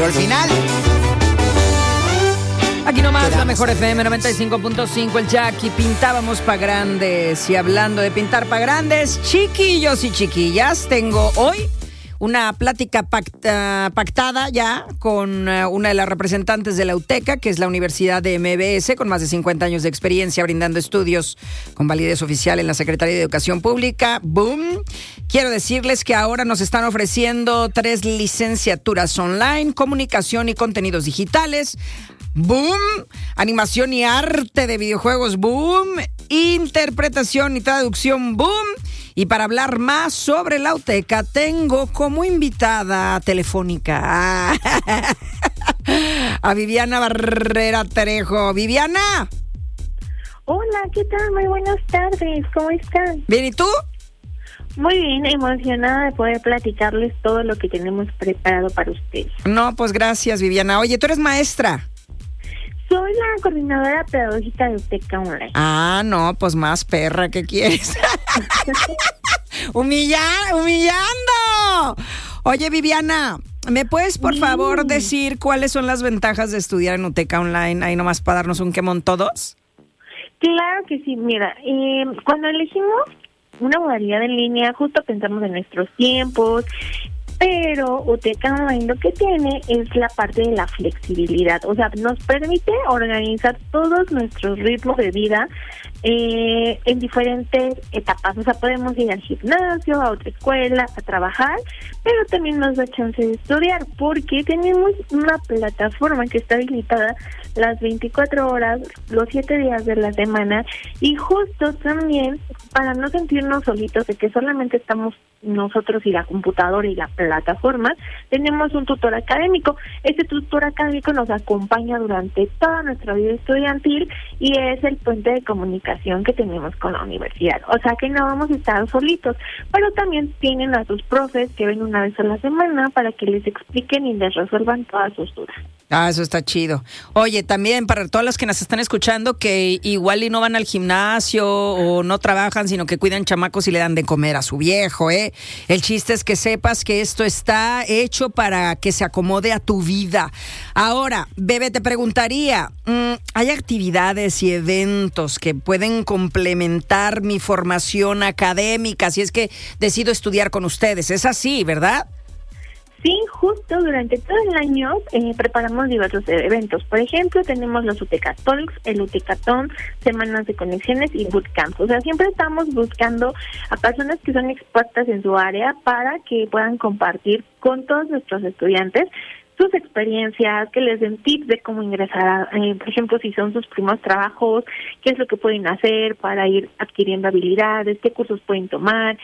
pero al final... Aquí nomás la mejor FM 95.5, el Jackie. Pintábamos pa' grandes. Y hablando de pintar pa' grandes, chiquillos y chiquillas, tengo hoy una plática pactada ya con una de las representantes de la UTECA, que es la Universidad de MBS, con más de 50 años de experiencia brindando estudios con validez oficial en la Secretaría de Educación Pública. ¡Boom! Quiero decirles que ahora nos están ofreciendo 3 licenciaturas online: comunicación y contenidos digitales, ¡boom!, animación y arte de videojuegos, ¡boom!, interpretación y traducción, ¡boom! Y para hablar más sobre la UTECA, tengo como invitada telefónica a Viviana Barrera Trejo. ¡Viviana! Hola, ¿qué tal? Muy buenas tardes, ¿cómo están? Bien, ¿y tú? Muy bien, emocionada de poder platicarles todo lo que tenemos preparado para ustedes. No, pues gracias, Viviana. Oye, ¿tú eres maestra? Soy la coordinadora pedagógica de UTECA Online. Ah, no, pues más perra, ¿qué quieres? ¡Humillando! Oye, Viviana, ¿me puedes por favor decir cuáles son las ventajas de estudiar en UTECA Online? Ahí nomás para darnos un quemón todos. Claro que sí, mira, cuando elegimos una modalidad en línea, justo pensamos en nuestros tiempos, pero UTECA Online lo que tiene es la parte de la flexibilidad, o sea, nos permite organizar todos nuestros ritmos de vida en diferentes etapas. O sea, podemos ir al gimnasio, a otra escuela, a trabajar, pero también nos da chance de estudiar, porque tenemos una plataforma que está habilitada las 24 horas, los 7 días de la semana, y justo también para no sentirnos solitos de que solamente estamos nosotros y la computadora y la plataforma, tenemos un tutor académico. Este tutor académico nos acompaña durante toda nuestra vida estudiantil y es el puente de comunicación que tenemos con la universidad. O sea que no vamos a estar solitos, pero también tienen a sus profes que ven una vez a la semana para que les expliquen y les resuelvan todas sus dudas. Ah, eso está chido. Oye, también para todas las que nos están escuchando que igual y no van al gimnasio o no trabajan, sino que cuidan chamacos y le dan de comer a su viejo, ¿eh? El chiste es que sepas que esto está hecho para que se acomode a tu vida. Ahora, Bebe, te preguntaría, ¿hay actividades y eventos que pueden complementar mi formación académica si es que decido estudiar con ustedes? Es así, ¿verdad? Sí, justo durante todo el año preparamos diversos eventos. Por ejemplo, tenemos los UTECA Talks, el UTECatón, semanas de conexiones y bootcamps. O sea, siempre estamos buscando a personas que son expertas en su área para que puedan compartir con todos nuestros estudiantes sus experiencias, que les den tips de cómo ingresar, por ejemplo, si son sus primeros trabajos, qué es lo que pueden hacer para ir adquiriendo habilidades, qué cursos pueden tomar,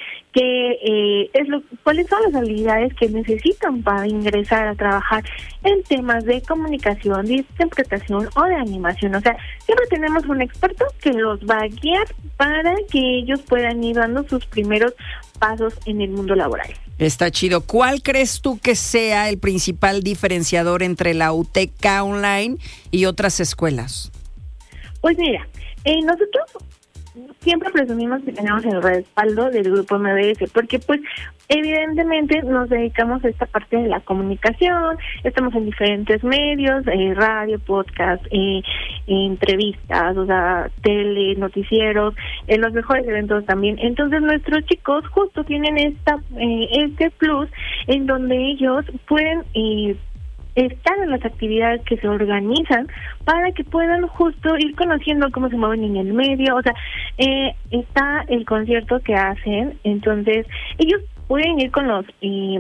cuáles son las habilidades que necesitan para ingresar a trabajar en temas de comunicación, de interpretación o de animación. O sea, siempre tenemos un experto que los va a guiar para que ellos puedan ir dando sus primeros pasos en el mundo laboral. Está chido. ¿Cuál crees tú que sea el principal diferenciador entre la UTECA Online y otras escuelas? Pues mira, nosotros siempre presumimos que tenemos el respaldo del grupo MBS, porque pues evidentemente nos dedicamos a esta parte de la comunicación, estamos en diferentes medios, radio, podcast, entrevistas, o sea, tele, noticieros, en los mejores eventos también. Entonces nuestros chicos justo tienen este plus en donde ellos pueden estar en las actividades que se organizan para que puedan justo ir conociendo cómo se mueven en el medio. O sea, está el concierto que hacen, entonces ellos pueden ir con los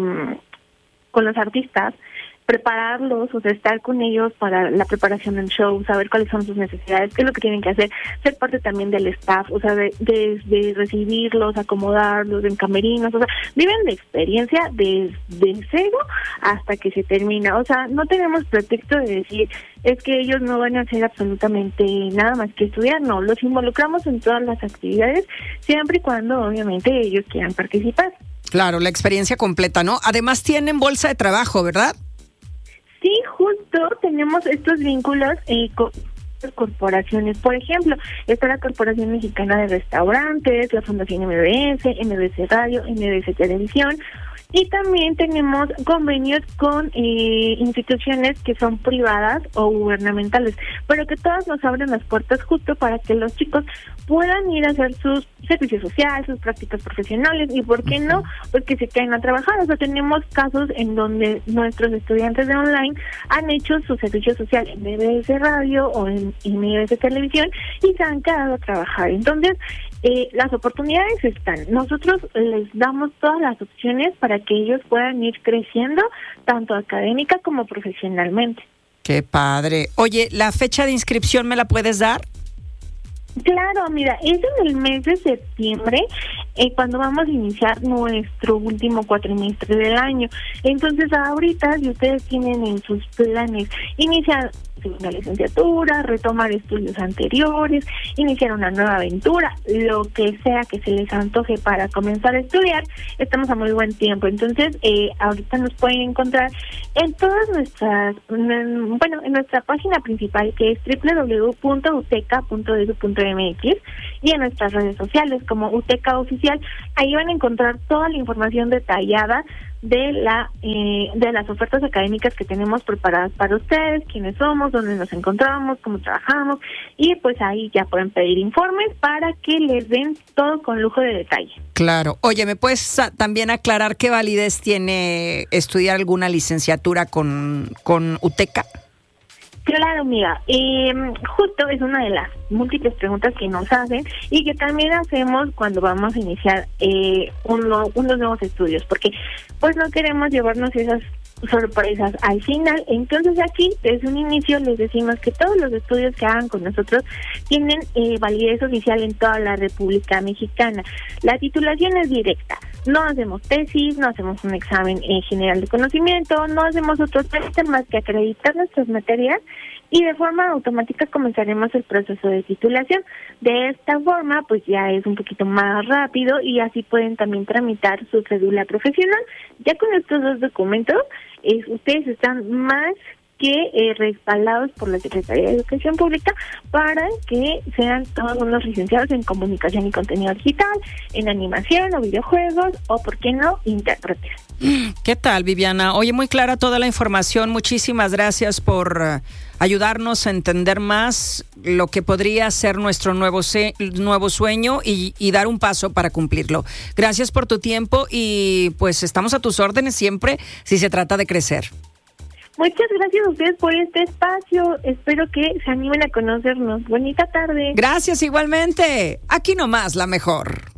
artistas, prepararlos, o sea, estar con ellos para la preparación del show, saber cuáles son sus necesidades, qué es lo que tienen que hacer, ser parte también del staff, o sea, de recibirlos, acomodarlos en camerinos, o sea, viven de experiencia desde cero hasta que se termina. O sea, no tenemos pretexto de decir es que ellos no van a hacer absolutamente nada más que estudiar. No, los involucramos en todas las actividades, siempre y cuando obviamente ellos quieran participar. Claro, la experiencia completa, ¿no? Además tienen bolsa de trabajo, ¿verdad? Sí, justo tenemos estos vínculos con corporaciones. Por ejemplo, está la Corporación Mexicana de Restaurantes, la Fundación MBS, MBS Radio, MBS Televisión. Y también tenemos convenios con instituciones que son privadas o gubernamentales, pero que todas nos abren las puertas justo para que los chicos puedan ir a hacer sus servicios sociales, sus prácticas profesionales, y ¿por qué no? Pues que se queden a trabajar. O sea, tenemos casos en donde nuestros estudiantes de online han hecho su servicio social en MBS Radio o en MBS Televisión y se han quedado a trabajar. Entonces, las oportunidades están. Nosotros les damos todas las opciones para que ellos puedan ir creciendo, tanto académica como profesionalmente. Qué padre. Oye, ¿la fecha de inscripción me la puedes dar? Claro, mira, es en el mes de septiembre cuando vamos a iniciar nuestro último cuatrimestre del año. Entonces, ahorita, si ustedes tienen en sus planes iniciar una licenciatura, retomar estudios anteriores, iniciar una nueva aventura, lo que sea que se les antoje para comenzar a estudiar, estamos a muy buen tiempo. Entonces, ahorita nos pueden encontrar en todas nuestras, en nuestra página principal, que es www.uteca.edu.mx, y en nuestras redes sociales como Uteca Oficial. Ahí van a encontrar toda la información detallada de las ofertas académicas que tenemos preparadas para ustedes, quiénes somos, dónde nos encontramos, cómo trabajamos, y pues ahí ya pueden pedir informes para que les den todo con lujo de detalle. Claro. Oye, ¿me puedes también aclarar qué validez tiene estudiar alguna licenciatura con Uteca? Claro, mira, justo es una de las múltiples preguntas que nos hacen y que también hacemos cuando vamos a iniciar unos nuevos estudios, porque pues no queremos llevarnos esas sorpresas al final. Entonces aquí desde un inicio les decimos que todos los estudios que hagan con nosotros tienen validez oficial en toda la República Mexicana. La titulación es directa. No hacemos tesis, no hacemos un examen general de conocimiento, no hacemos otros trámites más que acreditar nuestras materias, y de forma automática comenzaremos el proceso de titulación. De esta forma, pues ya es un poquito más rápido y así pueden también tramitar su cédula profesional. Ya con estos dos documentos, ustedes están más que respaldados por la Secretaría de Educación Pública para que sean todos unos licenciados en comunicación y contenido digital, en animación o videojuegos, o por qué no, intérpretes. ¿Qué tal, Viviana? Oye, muy clara toda la información. Muchísimas gracias por ayudarnos a entender más lo que podría ser nuestro nuevo sueño y dar un paso para cumplirlo. Gracias por tu tiempo y pues estamos a tus órdenes siempre si se trata de crecer. Muchas gracias a ustedes por este espacio. Espero que se animen a conocernos. Bonita tarde. Gracias igualmente. Aquí nomás la mejor.